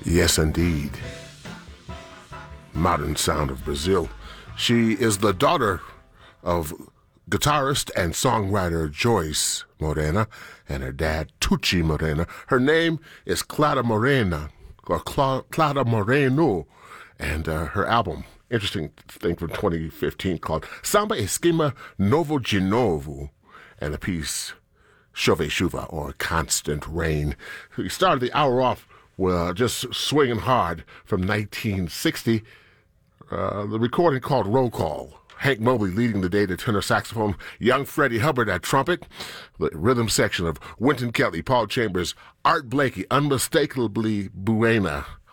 Yes, indeed. Modern sound of Brazil. She is the daughter of guitarist and songwriter Joyce Morena and her dad Tucci Morena. Her name is Clara Morena, or Clara Moreno, and her album, interesting thing from 2015 called Samba Esquema Novo de Novo, and the piece Chove Chuva, or Constant Rain. We started the hour off just swinging hard from 1960. The recording called Roll Call. Hank Mobley leading the day to tenor saxophone, young Freddie Hubbard at trumpet, the rhythm section of Wynton Kelly, Paul Chambers, Art Blakey, unmistakably Buena